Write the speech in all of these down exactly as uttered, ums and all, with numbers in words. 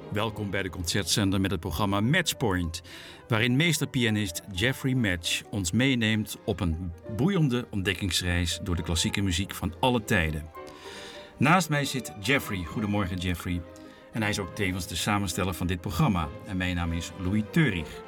Welkom bij de Concertzender met het programma Matchpoint, waarin meesterpianist Jeffrey Match ons meeneemt op een boeiende ontdekkingsreis door de klassieke muziek van alle tijden. Naast mij zit Jeffrey. Goedemorgen Jeffrey. En hij is ook tevens de samensteller van dit programma. En mijn naam is Louis Teurig.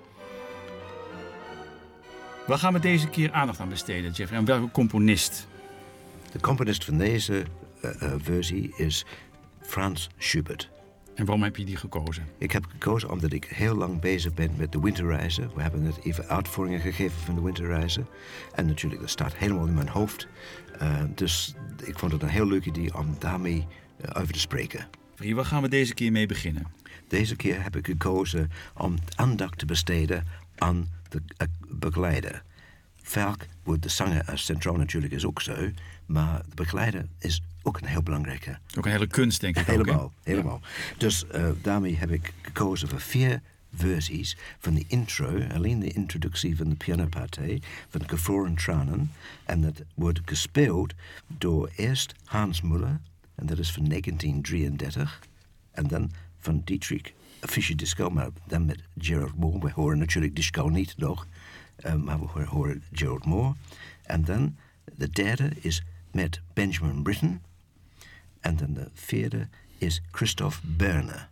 Waar gaan we deze keer aandacht aan besteden, Jeffrey? En welke componist? De componist van deze uh, uh, versie is Franz Schubert. En waarom heb je die gekozen? Ik heb gekozen omdat ik heel lang bezig ben met de Winterreizen. We hebben net even uitvoeringen gegeven van de Winterreizen. En natuurlijk, dat staat helemaal in mijn hoofd. Uh, dus ik vond het een heel leuk idee om daarmee uh, over te spreken. Waar gaan we deze keer mee beginnen? Deze keer heb ik gekozen om aandacht te besteden aan de uh, begeleider. Vaak wordt de zanger als centraal natuurlijk is ook zo, maar de begeleider is ook een heel belangrijke. Ook een hele kunst, denk ik. Helemaal, ook, helemaal. Ja. Dus uh, daarmee heb ik gekozen voor vier versies van de intro, alleen de introductie van de pianopartij van Gevroren Tranen. En dat wordt gespeeld door eerst Hans Müller, en dat is van negentien drieëndertig, en dan van Dietrich Fischer-Dieskau, maar dan met Gerald Moore. We horen natuurlijk Dieskau niet nog, uh, maar we horen Gerald Moore. En dan de derde is met Benjamin Britten. En dan de vierde is Christoph Berner.